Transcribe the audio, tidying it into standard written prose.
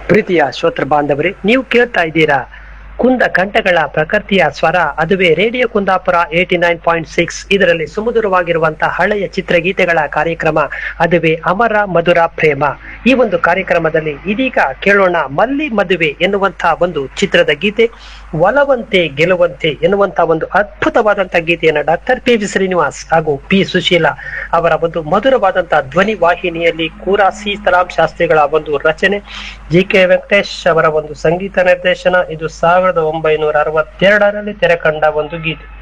ಪ್ರೀತಿಯ ಶ್ರೋತೃ ಬಾಂಧವರೇ, ನೀವು ಕೇಳ್ತಾ ಇದ್ದೀರಾ ಕುಂದ ಕಂಠಗಳ ಪ್ರಕೃತಿಯ ಸ್ವರ, ಅದುವೇ ರೇಡಿಯೋ ಕುಂದಾಪುರ 89.6. ಇದರಲ್ಲಿ ಸುಮಧುರವಾಗಿರುವಂತಹ ಹಳೆಯ ಚಿತ್ರಗೀತೆಗಳ ಕಾರ್ಯಕ್ರಮ, ಅದುವೇ ಅಮರ ಮಧುರ ಪ್ರೇಮ. ಈ ಒಂದು ಕಾರ್ಯಕ್ರಮದಲ್ಲಿ ಇದೀಗ ಕೇಳೋಣ ಮಲ್ಲಿ ಮದುವೆ ಎನ್ನುವಂತಹ ಒಂದು ಚಿತ್ರದ ಗೀತೆ. ಒಲವಂತೆ ಗೆಲುವಂತೆ ಎನ್ನುವಂತಹ ಒಂದು ಅದ್ಭುತವಾದಂತಹ ಗೀತೆಯನ್ನು ಡಾಕ್ಟರ್ ಪಿ ವಿ ಶ್ರೀನಿವಾಸ್ ಹಾಗೂ ಪಿ ಸುಶೀಲಾ ಅವರ ಒಂದು ಮಧುರವಾದಂತಹ ಧ್ವನಿ ವಾಹಿನಿಯಲ್ಲಿ ಕೂರಾ ಸೀತಾರಾಮ್ ಶಾಸ್ತ್ರಿಗಳ ಒಂದು ರಚನೆ, ಜಿ ಕೆ ವೆಂಕಟೇಶ್ ಅವರ ಒಂದು ಸಂಗೀತ ನಿರ್ದೇಶನ. ಇದು 1962ರಲ್ಲಿ ತೆರೆ ಕಂಡ ಒಂದು ಗೀತೆ.